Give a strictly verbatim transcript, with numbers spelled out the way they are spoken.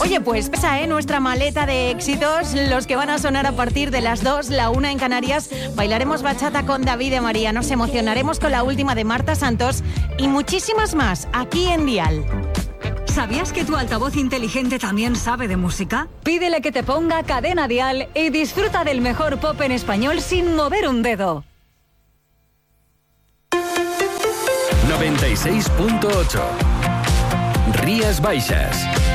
Oye, pues pesa, ¿eh? Nuestra maleta de éxitos, los que van a sonar a partir de las dos, la una en Canarias. Bailaremos bachata con David de María, nos emocionaremos con la última de Marta Santos y muchísimas más aquí en Dial. ¿Sabías que tu altavoz inteligente también sabe de música? Pídele que te ponga Cadena Dial y disfruta del mejor pop en español sin mover un dedo. noventa y seis punto ocho Rías Baixas.